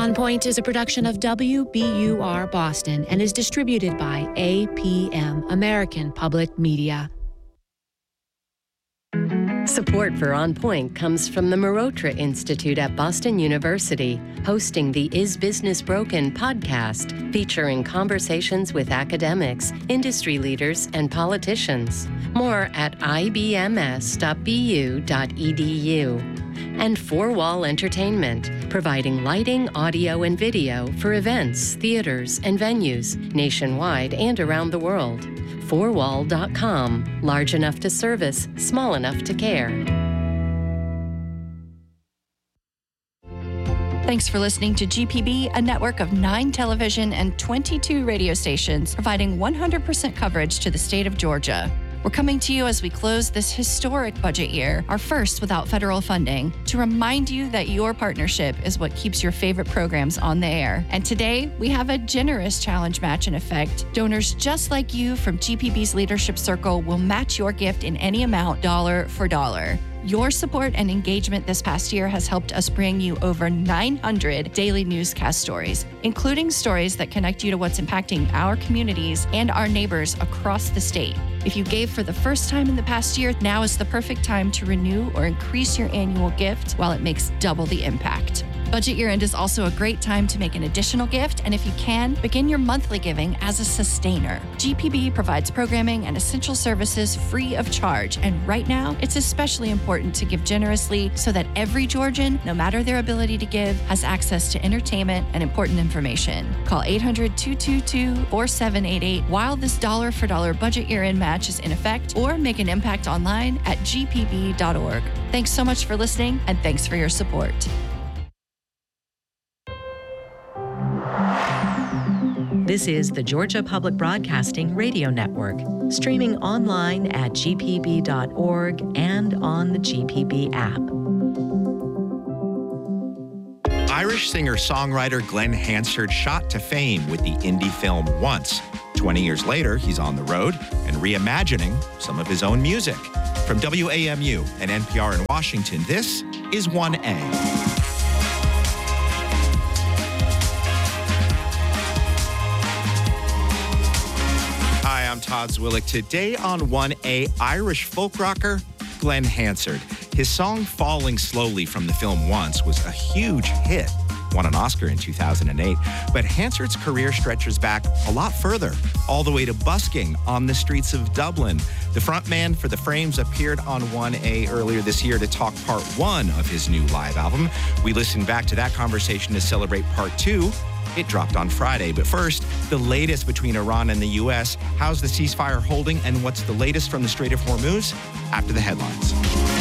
On Point is a production of WBUR Boston and is distributed by APM, American Public Media. Support for On Point comes from the Marotra Institute at Boston University, hosting the Is Business Broken podcast, featuring conversations with academics, industry leaders, and politicians. More at ibms.bu.edu. And Four Wall Entertainment, providing lighting, audio, and video for events, theaters, and venues nationwide and around the world. Fourwall.com, large enough to service, small enough to care. Thanks for listening to GPB, a network of 9 television and 22 radio stations, providing 100% coverage to the state of Georgia. We're coming to you as we close this historic budget year, our first without federal funding, to remind you that your partnership is what keeps your favorite programs on the air. And today, we have a generous challenge match in effect. Donors just like you from GPB's Leadership Circle will match your gift in any amount, dollar for dollar. Your support and engagement this past year has helped us bring you over 900 daily newscast stories, including stories that connect you to what's impacting our communities and our neighbors across the state. If you gave for the first time in the past year, now is the perfect time to renew or increase your annual gift while it makes double the impact. Budget year end is also a great time to make an additional gift, and if you can, begin your monthly giving as a sustainer. GPB provides programming and essential services free of charge, and right now, it's especially important to give generously so that every Georgian, no matter their ability to give, has access to entertainment and important information. Call 800-222-4788 while this dollar for dollar budget year end match is in effect, or make an impact online at gpb.org. Thanks so much for listening, and thanks for your support. This is the Georgia Public Broadcasting Radio Network, streaming online at gpb.org and on the GPB app. Irish singer-songwriter Glenn Hansard shot to fame with the indie film Once. 20 years later, he's on the road and reimagining some of his own music. From WAMU and NPR in Washington, this is 1A. I'm Todd Zwillich. Today on 1A, Irish folk rocker Glenn Hansard. His song Falling Slowly from the film Once was a huge hit, won an Oscar in 2008, but Hansard's career stretches back a lot further, all the way to busking on the streets of Dublin. The frontman for The Frames appeared on 1A earlier this year to talk part 1 of his new live album. We listened back to that conversation to celebrate part 2. It dropped on Friday. But first, the latest between Iran and the U.S. How's the ceasefire holding, and what's the latest from the Strait of Hormuz? After the headlines.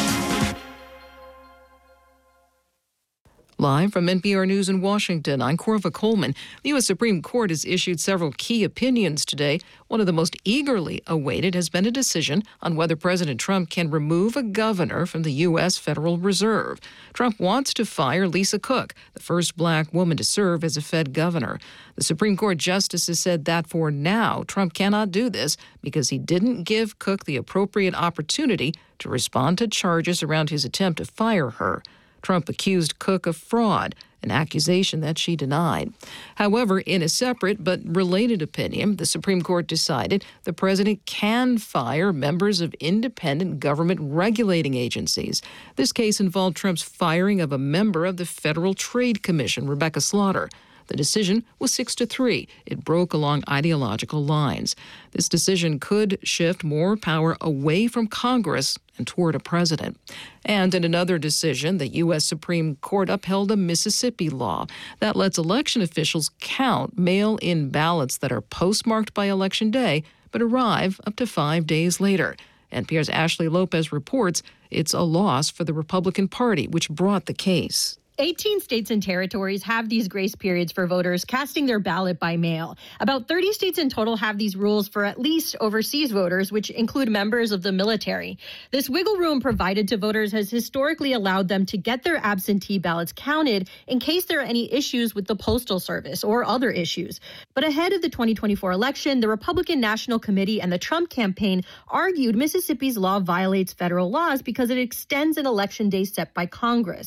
Live from NPR News in Washington, I'm Corva Coleman. The U.S. Supreme Court has issued several key opinions today. One of the most eagerly awaited has been a decision on whether President Trump can remove a governor from the U.S. Federal Reserve. Trump wants to fire Lisa Cook, the first black woman to serve as a Fed governor. The Supreme Court justices said that for now, Trump cannot do this because he didn't give Cook the appropriate opportunity to respond to charges around his attempt to fire her. Trump accused Cook of fraud, an accusation that she denied. However, in a separate but related opinion, the Supreme Court decided the president can fire members of independent government regulating agencies. This case involved Trump's firing of a member of the Federal Trade Commission, Rebecca Slaughter. The decision was 6-3. It broke along ideological lines. This decision could shift more power away from Congress and toward a president. And in another decision, the U.S. Supreme Court upheld a Mississippi law that lets election officials count mail-in ballots that are postmarked by Election Day but arrive up to 5 days later. NPR's Ashley Lopez reports it's a loss for the Republican Party, which brought the case. 18 states and territories have these grace periods for voters casting their ballot by mail. About 30 states in total have these rules for at least overseas voters, which include members of the military. This wiggle room provided to voters has historically allowed them to get their absentee ballots counted in case there are any issues with the Postal Service or other issues. But ahead of the 2024 election, the Republican National Committee and the Trump campaign argued Mississippi's law violates federal laws because it extends an election day set by Congress.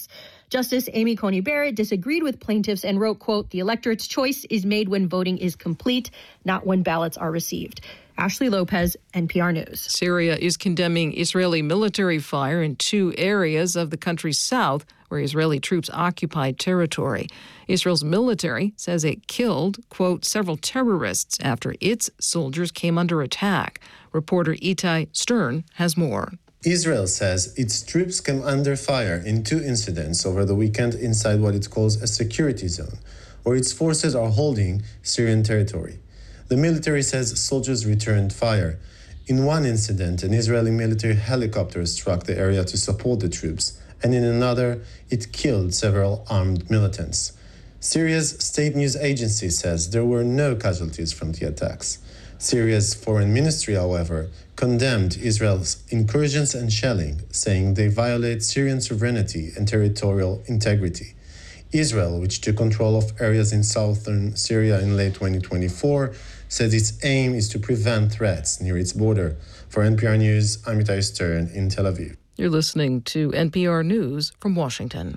Justice Amy Coney Barrett disagreed with plaintiffs and wrote, quote, "The electorate's choice is made when voting is complete, not when ballots are received." Ashley Lopez, NPR News. Syria is condemning Israeli military fire in 2 areas of the country's south where Israeli troops occupied territory. Israel's military says it killed, quote, "several terrorists after its soldiers came under attack." Reporter Itai Stern has more. Israel says its troops came under fire in 2 incidents over the weekend inside what it calls a security zone, where its forces are holding Syrian territory. The military says soldiers returned fire. In one incident, an Israeli military helicopter struck the area to support the troops, and in another, it killed several armed militants. Syria's state news agency says there were no casualties from the attacks. Syria's foreign ministry, however, condemned Israel's incursions and shelling, saying they violate Syrian sovereignty and territorial integrity. Israel, which took control of areas in southern Syria in late 2024, says its aim is to prevent threats near its border. For NPR News, I'm Itai Stern in Tel Aviv. You're listening to NPR News from Washington.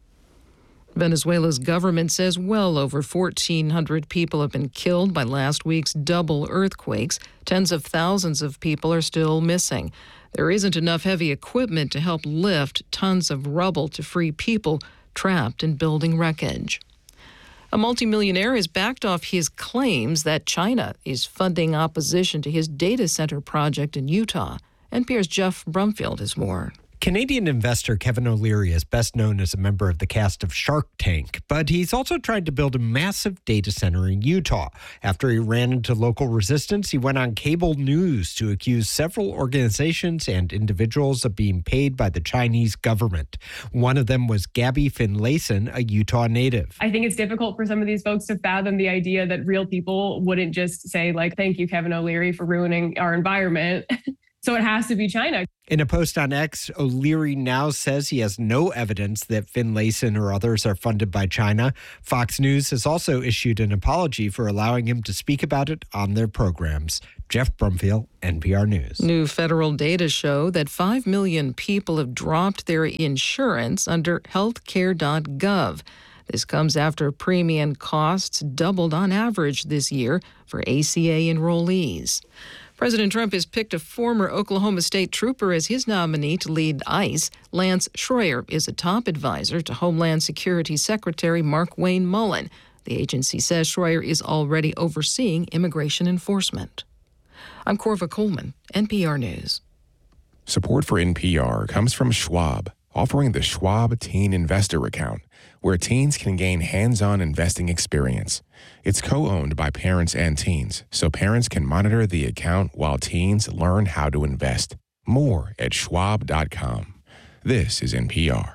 Venezuela's government says well over 1,400 people have been killed by last week's double earthquakes. Tens of thousands of people are still missing. There isn't enough heavy equipment to help lift tons of rubble to free people trapped in building wreckage. A multimillionaire has backed off his claims that China is funding opposition to his data center project in Utah. NPR's Jeff Brumfield has more. Canadian investor Kevin O'Leary is best known as a member of the cast of Shark Tank, but he's also tried to build a massive data center in Utah. After he ran into local resistance, he went on cable news to accuse several organizations and individuals of being paid by the Chinese government. One of them was Gabby Finlayson, a Utah native. I think it's difficult for some of these folks to fathom the idea that real people wouldn't just say, like, thank you, Kevin O'Leary, for ruining our environment. So it has to be China. In a post on X, O'Leary now says he has no evidence that Finlayson or others are funded by China. Fox News has also issued an apology for allowing him to speak about it on their programs. Jeff Brumfield, NPR News. New federal data show that 5 million people have dropped their insurance under healthcare.gov. This comes after premium costs doubled on average this year for ACA enrollees. President Trump has picked a former Oklahoma State trooper as his nominee to lead ICE. Lance Schroyer is a top advisor to Homeland Security Secretary Markwayne Mullin. The agency says Schroyer is already overseeing immigration enforcement. I'm Corva Coleman, NPR News. Support for NPR comes from Schwab, offering the Schwab Teen Investor Account, where teens can gain hands-on investing experience. It's co-owned by parents and teens, so parents can monitor the account while teens learn how to invest. More at schwab.com. This is NPR.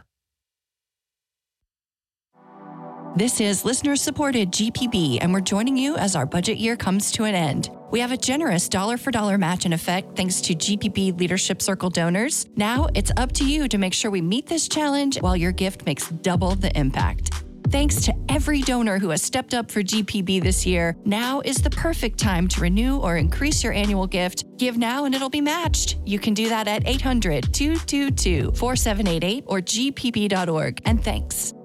This is listener-supported GPB, and we're joining you as our budget year comes to an end. We have a generous dollar-for-dollar match in effect thanks to GPB Leadership Circle donors. Now it's up to you to make sure we meet this challenge while your gift makes double the impact. Thanks to every donor who has stepped up for GPB this year, now is the perfect time to renew or increase your annual gift. Give now and it'll be matched. You can do that at 800-222-4788 or gpb.org. And thanks.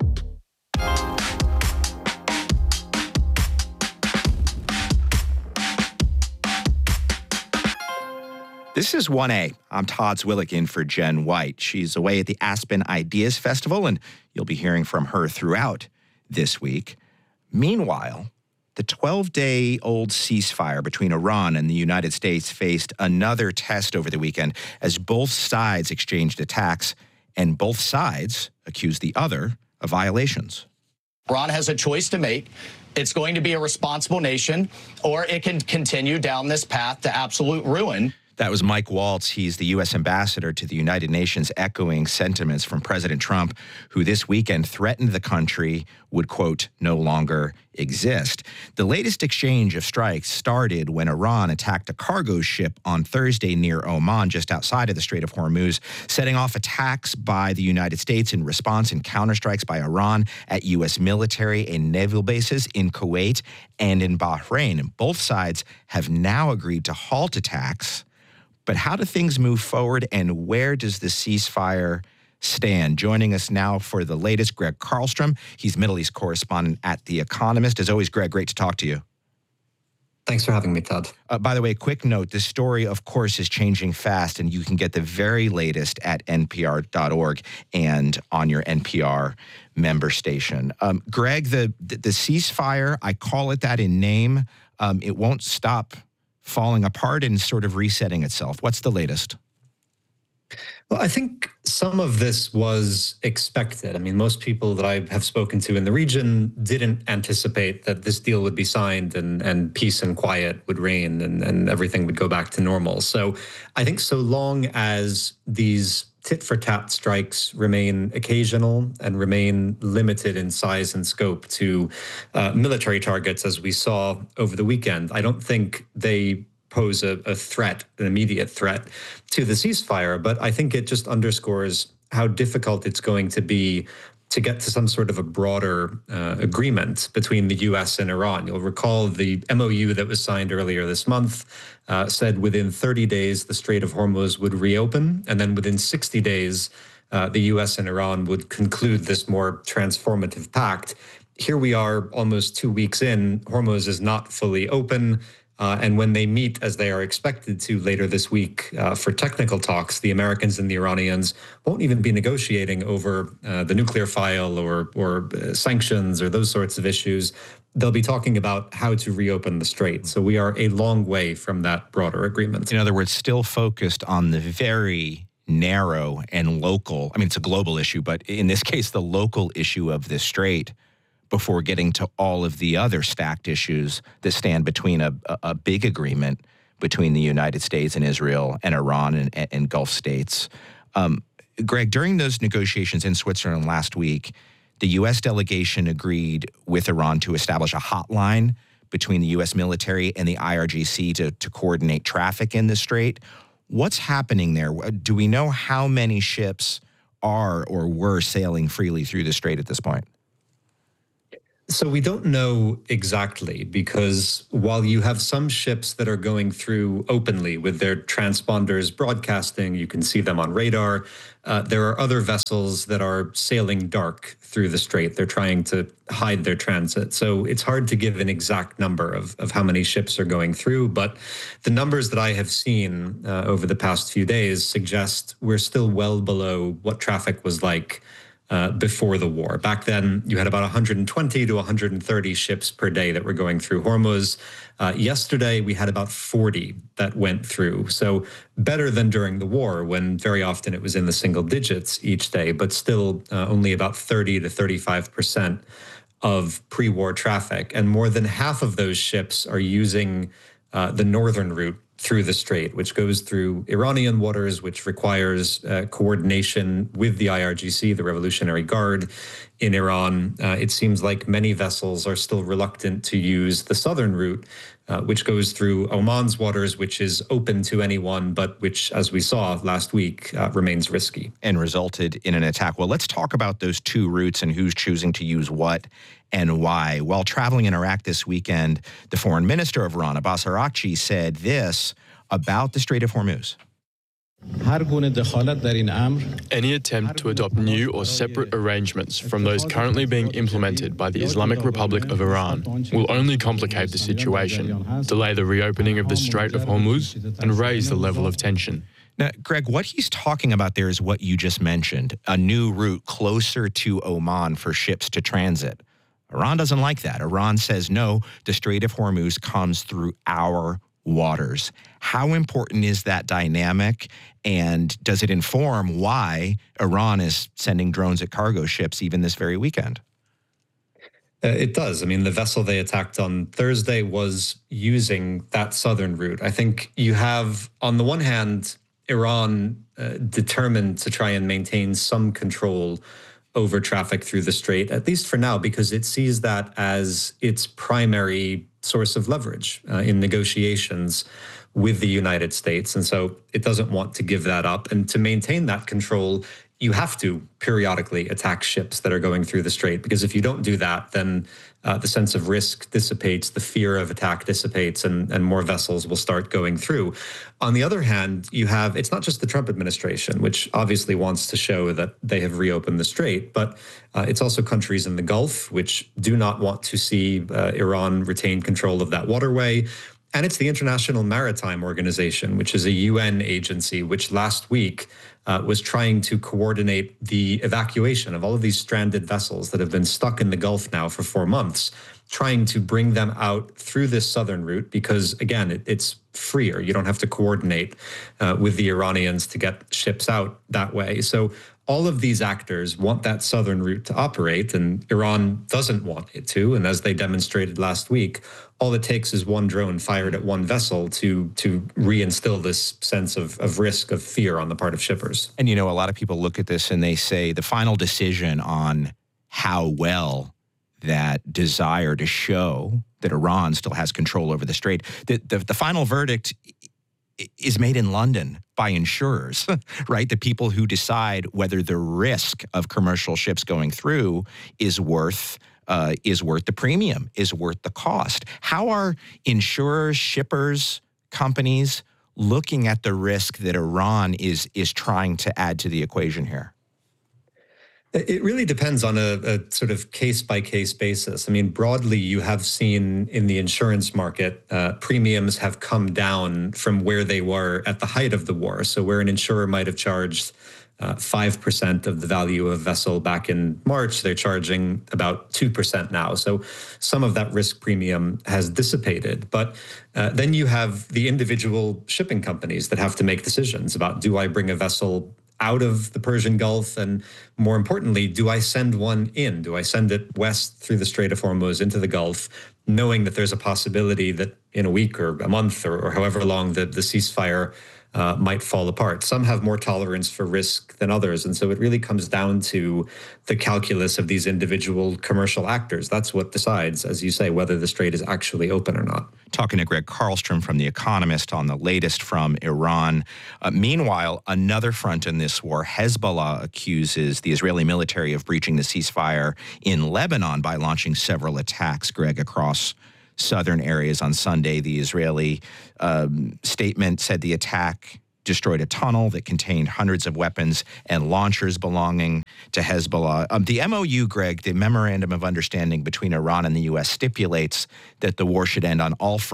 This is 1A. I'm Todd Zwillich in for Jen White. She's away at the Aspen Ideas Festival, and you'll be hearing from her throughout this week. Meanwhile, the 12-day-old ceasefire between Iran and the United States faced another test over the weekend as both sides exchanged attacks, and both sides accused the other of violations. Iran has a choice to make. It's going to be a responsible nation, or it can continue down this path to absolute ruin. That was Mike Waltz. He's the U.S. ambassador to the United Nations, echoing sentiments from President Trump, who this weekend threatened the country would, quote, no longer exist. The latest exchange of strikes started when Iran attacked a cargo ship on Thursday near Oman, just outside of the Strait of Hormuz, setting off attacks by the United States in response and counterstrikes by Iran at U.S. military and naval bases in Kuwait and in Bahrain. And both sides have now agreed to halt attacks. But how do things move forward, and where does the ceasefire stand. Joining us now for the latest, Greg Carlstrom. He's Middle East correspondent at The Economist. As always, Greg, great to talk to you. Thanks for having me, Todd. By the way, quick note, this story, of course, is changing fast, and you can get the very latest at npr.org and on your NPR member station. Greg, the ceasefire, I call it that in name, it won't stop falling apart and sort of resetting itself. What's the latest? Well, I think some of this was expected. I mean, most people that I have spoken to in the region didn't anticipate that this deal would be signed and peace and quiet would reign and everything would go back to normal. So I think so long as these tit-for-tat strikes remain occasional and remain limited in size and scope to military targets, as we saw over the weekend, I don't think they pose a threat, an immediate threat to the ceasefire. But I think it just underscores how difficult it's going to be to get to some sort of a broader agreement between the U.S. and Iran. You'll recall the MOU that was signed earlier this month said within 30 days, the Strait of Hormuz would reopen. And then within 60 days, the U.S. and Iran would conclude this more transformative pact. Here we are almost 2 weeks in. Hormuz is not fully open. And when they meet, as they are expected to later this week for technical talks, the Americans and the Iranians won't even be negotiating over the nuclear file or sanctions or those sorts of issues. They'll be talking about how to reopen the strait. So we are a long way from that broader agreement. In other words, still focused on the very narrow and local, I mean, it's a global issue, but in this case, the local issue of this strait, before getting to all of the other stacked issues that stand between a big agreement between the United States and Israel and Iran and Gulf states. Greg, during those negotiations in Switzerland last week, the U.S. delegation agreed with Iran to establish a hotline between the U.S. military and the IRGC to coordinate traffic in the strait. What's happening there? Do we know how many ships are or were sailing freely through the strait at this point? So we don't know exactly, because while you have some ships that are going through openly with their transponders broadcasting, you can see them on radar, there are other vessels that are sailing dark through the strait. They're trying to hide their transit. So it's hard to give an exact number of how many ships are going through, but the numbers that I have seen over the past few days suggest we're still well below what traffic was like before the war. Back then, you had about 120 to 130 ships per day that were going through Hormuz. Yesterday, we had about 40 that went through. So better than during the war, when very often it was in the single digits each day, but still only about 30 to 35% of pre-war traffic. And more than half of those ships are using the northern route through the strait, which goes through Iranian waters, which requires coordination with the IRGC, the Revolutionary Guard in Iran. It seems like many vessels are still reluctant to use the southern route, which goes through Oman's waters, which is open to anyone, but which, as we saw last week, remains risky. And resulted in an attack. Well, let's talk about those two routes and who's choosing to use what and why. While traveling in Iraq this weekend, the foreign minister of Iran, Abbas Araghchi, said this about the Strait of Hormuz. Any attempt to adopt new or separate arrangements from those currently being implemented by the Islamic Republic of Iran will only complicate the situation, delay the reopening of the Strait of Hormuz, and raise the level of tension. Now, Greg, what he's talking about there is what you just mentioned, a new route closer to Oman for ships to transit. Iran doesn't like that. Iran says, no, the Strait of Hormuz comes through our waters. How important is that dynamic, and does it inform why Iran is sending drones at cargo ships even this very weekend? It does. I mean, the vessel they attacked on Thursday was using that southern route. I think you have, on the one hand, Iran determined to try and maintain some control over traffic through the strait, at least for now, because it sees that as its primary source of leverage in negotiations with the United States. And so it doesn't want to give that up. And to maintain that control, you have to periodically attack ships that are going through the strait, because if you don't do that, then the sense of risk dissipates, the fear of attack dissipates, and more vessels will start going through. On the other hand, it's not just the Trump administration, which obviously wants to show that they have reopened the strait, but it's also countries in the Gulf, which do not want to see Iran retain control of that waterway. And it's the International Maritime Organization, which is a UN agency, which last week was trying to coordinate the evacuation of all of these stranded vessels that have been stuck in the Gulf now for 4 months, trying to bring them out through this southern route because, again, it's freer. You don't have to coordinate with the Iranians to get ships out that way. So all of these actors want that southern route to operate, and Iran doesn't want it to. And as they demonstrated last week, all it takes is one drone fired at one vessel to reinstill this sense of risk, of fear on the part of shippers. And, a lot of people look at this and they say the final decision on how well that desire to show that Iran still has control over the strait, the final verdict is made in London by insurers, right? The people who decide whether the risk of commercial ships going through is worth the premium, is worth the cost. How are insurers, shippers, companies looking at the risk that Iran is trying to add to the equation here? It really depends on a sort of case-by-case basis. I mean, broadly, you have seen in the insurance market, premiums have come down from where they were at the height of the war. So where an insurer might have charged 5% of the value of a vessel back in March, they're charging about 2% now. So some of that risk premium has dissipated. But then you have the individual shipping companies that have to make decisions about, do I bring a vessel out of the Persian Gulf? And more importantly, do I send one in? Do I send it west through the Strait of Hormuz into the Gulf, knowing that there's a possibility that in a week or a month or however long the ceasefire might fall apart? Some have more tolerance for risk than others. And so it really comes down to the calculus of these individual commercial actors. That's what decides, as you say, whether the strait is actually open or not. Talking to Greg Carlstrom from The Economist on the latest from Iran. Meanwhile, another front in this war, Hezbollah accuses the Israeli military of breaching the ceasefire in Lebanon by launching several attacks, Greg, across southern areas on Sunday. The Israeli statement said the attack destroyed a tunnel that contained hundreds of weapons and launchers belonging to Hezbollah. The MOU, Greg, the Memorandum of Understanding between Iran and the U.S., stipulates that the war should end on all fronts